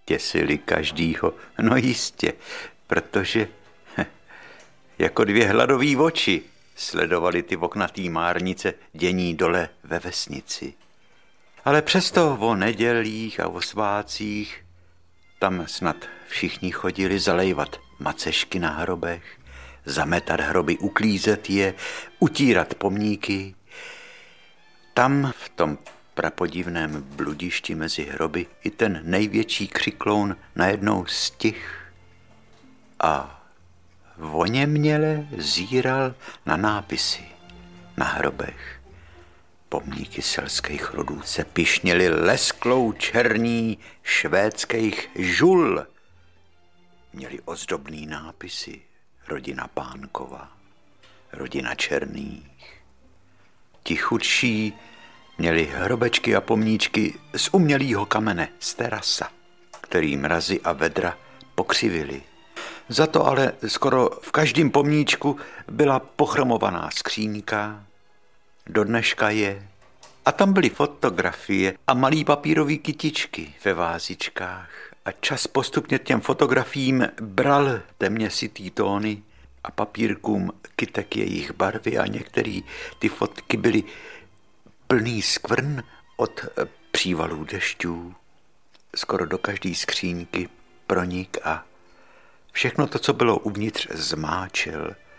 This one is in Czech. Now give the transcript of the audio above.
děsili každýho. No jistě, protože jako dvě hladový oči sledovali ty oknatý márnice dění dole ve vesnici. Ale přesto o nedělích a o svácích tam snad všichni chodili zalejvat macešky na hrobech, zametat hroby, uklízet je, utírat pomníky. Tam v tom prapodivném bludišti mezi hroby i ten největší křikloun najednou stih a voněměle zíral na nápisy na hrobech. Pomníky selských rodů se pyšněly lesklou černí švédských žul. Měli ozdobný nápisy: rodina Pánkova, rodina Černých. Ti chudší měli hrobečky a pomníčky z umělého kamene, z terasa, který mrazy a vedra pokřivili. Za to ale skoro v každém pomníčku byla pochromovaná skříňka, do dneška je. A tam byly fotografie a malý papírový kytičky ve vázičkách. A čas postupně těm fotografiím bral temně sitý tóny a papírkům kytek jejich barvy a některé ty fotky byly plný skvrn od přívalů dešťů. Skoro do každé skříňky pronik a všechno to, co bylo uvnitř, zmáčil.